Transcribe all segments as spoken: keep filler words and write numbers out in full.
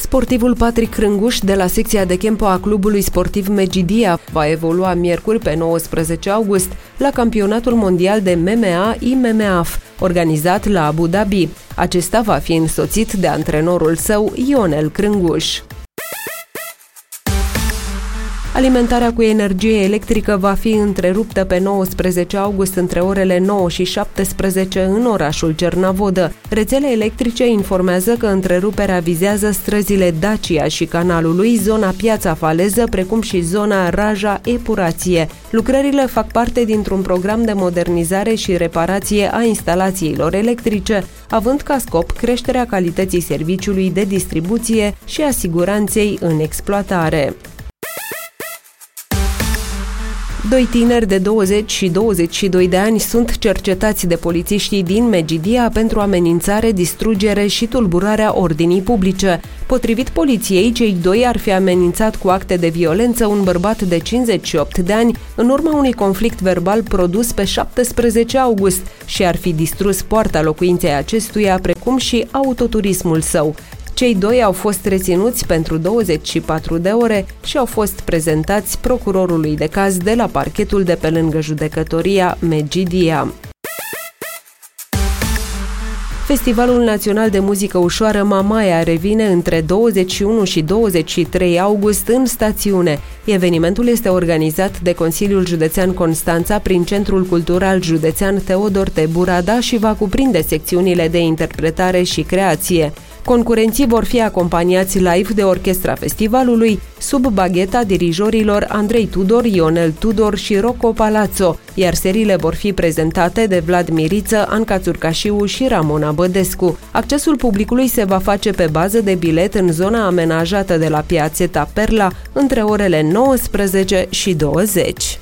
Sportivul Patrick Crânguș de la secția de Kempo a clubului sportiv Medgidia va evolua miercuri pe nouăsprezece august la campionatul mondial de M M A I M M A F, organizat la Abu Dhabi. Acesta va fi însoțit de antrenorul său Ionel Crânguș. Alimentarea cu energie electrică va fi întreruptă pe nouăsprezece august între orele nouă și șaptesprezece în orașul Cernavodă. Rețele electrice informează că întreruperea vizează străzile Dacia și Canalului, zona Piața Faleză, precum și zona Raja-Epurație. Lucrările fac parte dintr-un program de modernizare și reparație a instalațiilor electrice, având ca scop creșterea calității serviciului de distribuție și a siguranței în exploatare. Doi tineri de douăzeci și douăzeci și doi de ani sunt cercetați de polițiștii din Medgidia pentru amenințare, distrugere și tulburarea ordinii publice. Potrivit poliției, cei doi ar fi amenințat cu acte de violență un bărbat de cincizeci și opt de ani în urma unui conflict verbal produs pe șaptesprezece august și ar fi distrus poarta locuinței acestuia, precum și autoturismul său. Cei doi au fost reținuți pentru douăzeci și patru de ore și au fost prezentați procurorului de caz de la parchetul de pe lângă judecătoria Medgidia. Festivalul Național de Muzică Ușoară Mamaia revine între douăzeci și unu și douăzeci și trei august în stațiune. Evenimentul este organizat de Consiliul Județean Constanța prin Centrul Cultural Județean Teodor T. Burada și va cuprinde secțiunile de interpretare și creație. Concurenții vor fi acompaniați live de orchestra festivalului, sub bagheta dirijorilor Andrei Tudor, Ionel Tudor și Rocco Palazzo, iar seriile vor fi prezentate de Vlad Miriță, Anca Țurcașiu și Ramona Bădescu. Accesul publicului se va face pe bază de bilet în zona amenajată de la Piațeta Perla între orele nouăsprezece și douăzeci.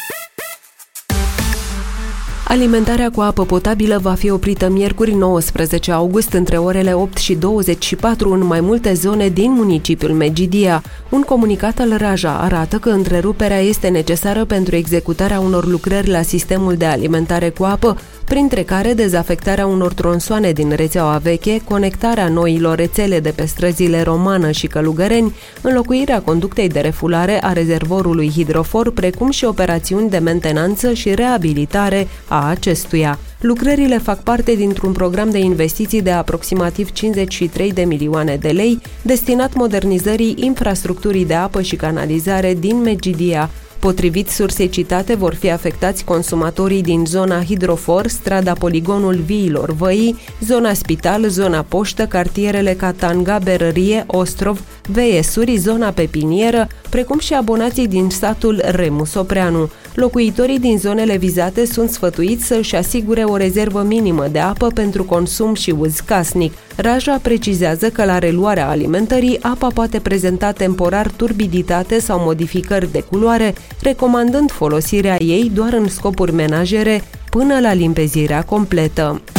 Alimentarea cu apă potabilă va fi oprită miercuri nouăsprezece august între orele opt și douăzeci și patru în mai multe zone din municipiul Medgidia. Un comunicat al Raja arată că întreruperea este necesară pentru executarea unor lucrări la sistemul de alimentare cu apă, printre care dezafectarea unor tronsoane din rețeaua veche, conectarea noilor rețele de pe străzile Romană și Călugăreni, înlocuirea conductei de refulare a rezervorului hidrofor, precum și operațiuni de mentenanță și reabilitare a acestuia. Lucrările fac parte dintr-un program de investiții de aproximativ cincizeci și trei de milioane de lei, destinat modernizării infrastructurii de apă și canalizare din Medgidia. Potrivit sursei citate, vor fi afectați consumatorii din zona Hidrofor, strada Poligonul Viilor Văii, zona Spital, zona Poștă, cartierele Catanga, Berărie, Ostrov, Veiesuri, zona Pepinieră, precum și abonații din satul Remu-Sopreanu. Locuitorii din zonele vizate sunt sfătuiți să își asigure o rezervă minimă de apă pentru consum și uz casnic. Raja precizează că la reluarea alimentării, apa poate prezenta temporar turbiditate sau modificări de culoare, recomandând folosirea ei doar în scopuri menajere până la limpezirea completă.